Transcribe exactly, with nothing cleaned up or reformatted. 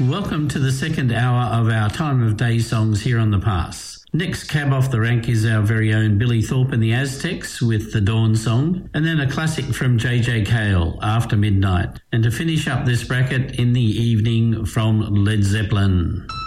Welcome to the second hour of our Time of Day songs here on The Pass. Next cab off the rank is our very own Billy Thorpe and the Aztecs with the Dawn Song, and then a classic from J J Cale, After Midnight. And to finish up this bracket in the evening from Led Zeppelin.